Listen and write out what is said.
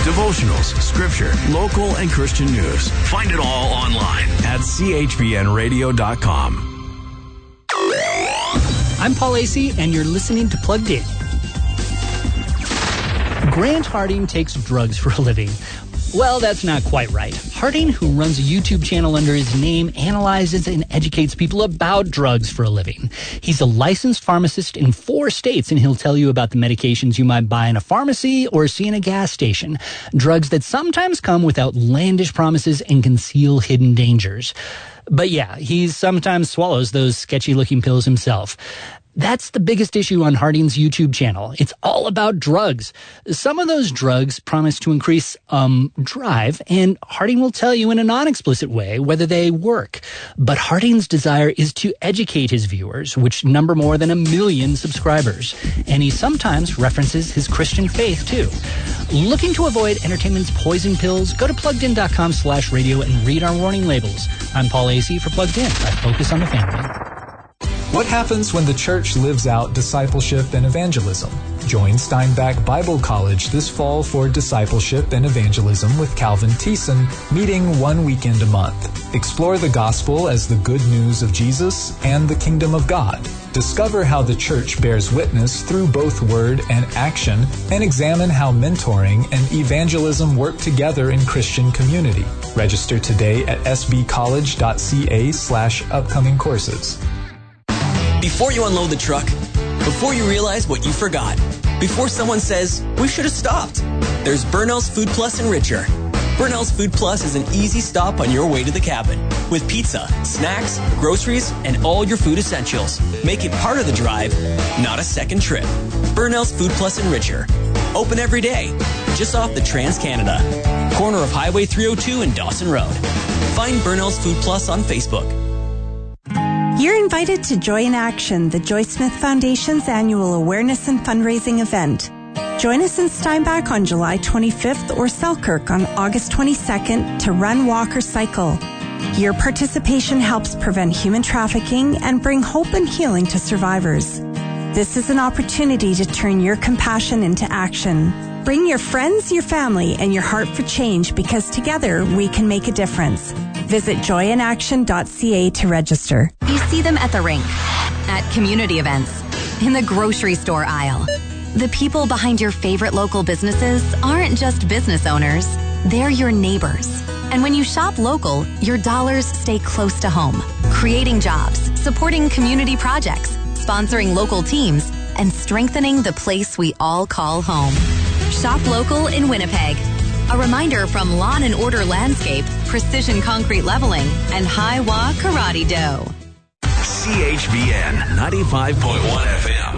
devotionals, scripture, local and Christian news. Find it all online at chbnradio.com. I'm Paul Acey, and you're listening to Plugged In. Grant Harding takes drugs for a living. Well, that's not quite right. Harding, who runs a YouTube channel under his name, analyzes and educates people about drugs for a living. He's a licensed pharmacist in 4 states, and he'll tell you about the medications you might buy in a pharmacy or see in a gas station. Drugs that sometimes come with outlandish promises and conceal hidden dangers. But yeah, he sometimes swallows those sketchy-looking pills himself. That's the biggest issue on Harding's YouTube channel. It's all about drugs. Some of those drugs promise to increase, drive, and Harding will tell you in a non-explicit way whether they work. But Harding's desire is to educate his viewers, which number more than 1 million subscribers. And he sometimes references his Christian faith, too. Looking to avoid entertainment's poison pills? Go to PluggedIn.com/radio and read our warning labels. I'm Paul Acey for Plugged In. I focus on the family. What happens when the church lives out discipleship and evangelism? Join Steinbach Bible College this fall for discipleship and evangelism with Calvin Thiessen, meeting 1 weekend a month. Explore the gospel as the good news of Jesus and the kingdom of God. Discover how the church bears witness through both word and action, and examine how mentoring and evangelism work together in Christian community. Register today at sbcollege.ca/upcoming courses. Before you unload the truck, before you realize what you forgot, before someone says, we should have stopped, there's Burnell's Food Plus in Richer. Burnell's Food Plus is an easy stop on your way to the cabin with pizza, snacks, groceries, and all your food essentials. Make it part of the drive, not a second trip. Burnell's Food Plus in Richer. Open every day, just off the Trans-Canada, corner of Highway 302 and Dawson Road. Find Burnell's Food Plus on Facebook. You're invited to Joy in Action, the Joy Smith Foundation's annual awareness and fundraising event. Join us in Steinbach on July 25th or Selkirk on August 22nd to run, walk, or cycle. Your participation helps prevent human trafficking and bring hope and healing to survivors. This is an opportunity to turn your compassion into action. Bring your friends, your family, and your heart for change, because together we can make a difference. Visit joyinaction.ca to register. You see them at the rink, at community events, in the grocery store aisle. The people behind your favorite local businesses aren't just business owners, they're your neighbors. And when you shop local, your dollars stay close to home, creating jobs, supporting community projects, sponsoring local teams, and strengthening the place we all call home. Shop local in Winnipeg. A reminder from Lawn and Order Landscape, Precision Concrete Leveling, and Haiwa Karate Do. CHBN 95.1 FM.